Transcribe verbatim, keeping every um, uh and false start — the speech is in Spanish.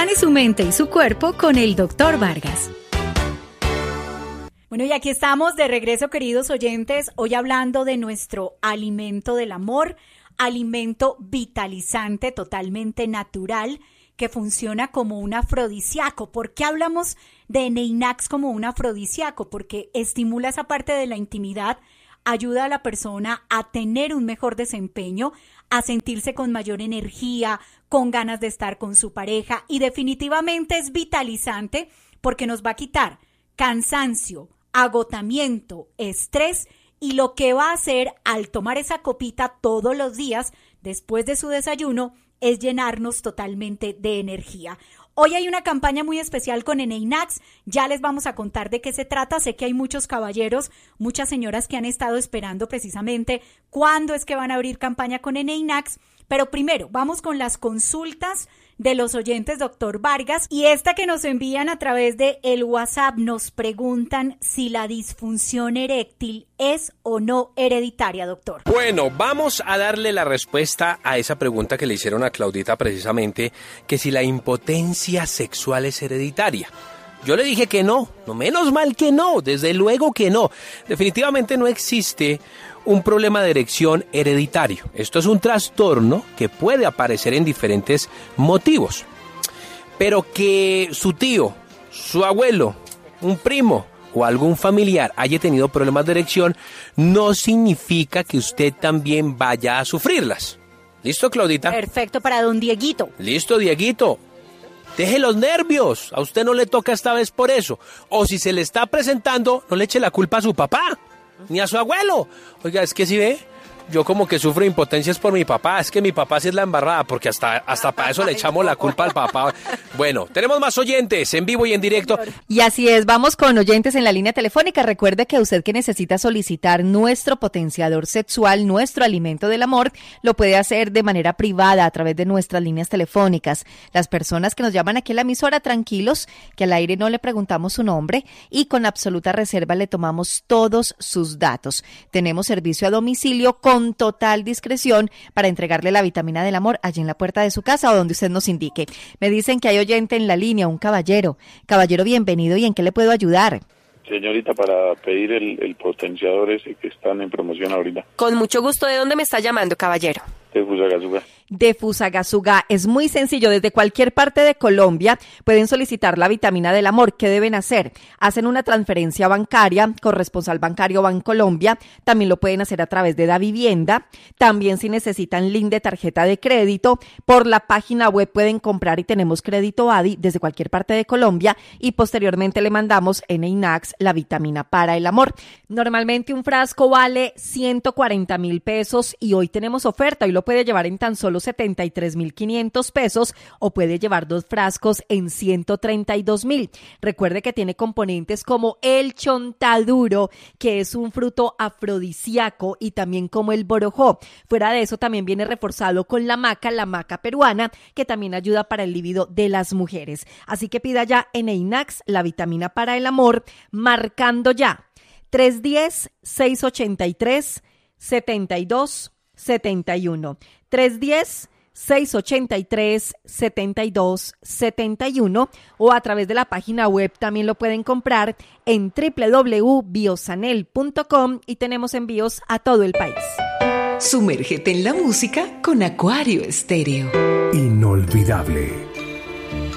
Sane su mente y su cuerpo con el doctor Vargas. Bueno, y aquí estamos de regreso, queridos oyentes, hoy hablando de nuestro alimento del amor, alimento vitalizante totalmente natural que funciona como un afrodisíaco. ¿Por qué hablamos de Neinax como un afrodisíaco? Porque estimula esa parte de la intimidad, ayuda a la persona a tener un mejor desempeño, a sentirse con mayor energía, con ganas de estar con su pareja, y definitivamente es vitalizante porque nos va a quitar cansancio, agotamiento, estrés, y lo que va a hacer al tomar esa copita todos los días después de su desayuno es llenarnos totalmente de energía. Hoy hay una campaña muy especial con Neinax, ya les vamos a contar de qué se trata. Sé que hay muchos caballeros, muchas señoras que han estado esperando precisamente cuándo es que van a abrir campaña con Neinax, pero primero vamos con las consultas de los oyentes, doctor Vargas, y esta que nos envían a través de el WhatsApp. Nos preguntan si la disfunción eréctil es o no hereditaria, doctor. Bueno, vamos a darle la respuesta a esa pregunta que le hicieron a Claudita precisamente, que si la impotencia sexual es hereditaria. Yo le dije que no, no, menos mal que no, desde luego que no. Definitivamente no existe un problema de erección hereditario. Esto es un trastorno que puede aparecer en diferentes motivos. Pero que su tío, su abuelo, un primo o algún familiar haya tenido problemas de erección no significa que usted también vaya a sufrirlas. ¿Listo, Claudita? Perfecto para don Dieguito. Listo, Dieguito. Deje los nervios, a usted no le toca esta vez por eso. O si se le está presentando, no le eche la culpa a su papá, ni a su abuelo. Oiga, es que si ve, yo como que sufro impotencias por mi papá, es que mi papá sí es la embarrada, porque hasta, hasta para eso le echamos la culpa al papá. Bueno, tenemos más oyentes en vivo y en directo. Y así es, vamos con oyentes en la línea telefónica. Recuerde que usted que necesita solicitar nuestro potenciador sexual, nuestro alimento del amor, lo puede hacer de manera privada a través de nuestras líneas telefónicas. Las personas que nos llaman aquí a la emisora, tranquilos, que al aire no le preguntamos su nombre y con absoluta reserva le tomamos todos sus datos. Tenemos servicio a domicilio con con total discreción para entregarle la vitamina del amor allí en la puerta de su casa o donde usted nos indique. Me dicen que hay oyente en la línea, un caballero. Caballero, bienvenido, ¿y en qué le puedo ayudar? Señorita, para pedir el, el potenciador ese que están en promoción ahorita. Con mucho gusto. ¿De dónde me está llamando, caballero? De Fusagasugá. De Fusagasugá. Es muy sencillo. Desde cualquier parte de Colombia pueden solicitar la vitamina del amor. ¿Qué deben hacer? Hacen una transferencia bancaria, corresponsal bancario Bancolombia. También lo pueden hacer a través de Davivienda. También si necesitan link de tarjeta de crédito, por la página web pueden comprar y tenemos crédito Adi desde cualquier parte de Colombia y posteriormente le mandamos en Neinax la vitamina para el amor. Normalmente un frasco vale ciento cuarenta mil pesos y hoy tenemos oferta. Hoy lo puede llevar en tan solo setenta y tres mil quinientos pesos o puede llevar dos frascos en ciento treinta y dos mil. Recuerde que tiene componentes como el chontaduro, que es un fruto afrodisíaco, y también como el borojó. Fuera de eso también viene reforzado con la maca, la maca peruana, que también ayuda para el libido de las mujeres. Así que pida ya en Neinax la vitamina para el amor, marcando ya tres uno cero, seis ocho tres, siete dos siete uno. tres uno cero, seis ocho tres, siete dos siete uno o a través de la página web también lo pueden comprar en doble u doble u doble u punto biosanel punto com y tenemos envíos a todo el país. Sumérgete en la música con Acuario Estéreo. Inolvidable.